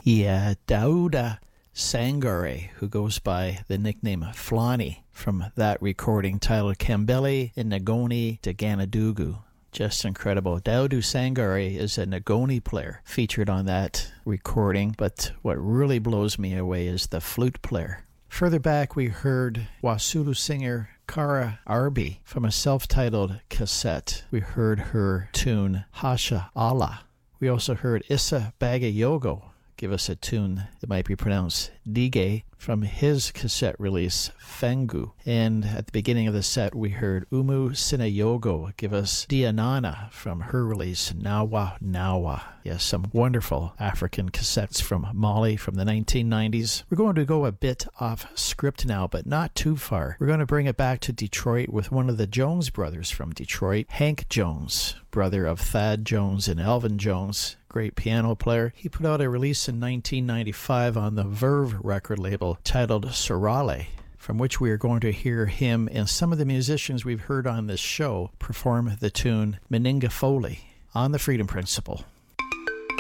Yeah, Dauda Sangare, who goes by the nickname Flani, from that recording titled Kambeli in Ngoni de Ganadugu. Just incredible. Daudu Sangare is a Ngoni player featured on that recording, but what really blows me away is the flute player. Further back, we heard Wasulu singer Kara Arbi from a self-titled cassette. We heard her tune Hasha Allah. We also heard Issa Bagayogo give us a tune that might be pronounced Dige from his cassette release Fengu. And at the beginning of the set, we heard Umu Sinayogo give us Dianana from her release Nawa Nawa. Yes, some wonderful African cassettes from Mali from the 1990s. We're going to go a bit off script now, but not too far. We're going to bring it back to Detroit with one of the Jones brothers from Detroit, Hank Jones, brother of Thad Jones and Elvin Jones. Great piano player. He put out a release in 1995 on the Verve record label titled Sorale, from which we are going to hear him and some of the musicians we've heard on this show perform the tune Meninga Foley on the Freedom Principle.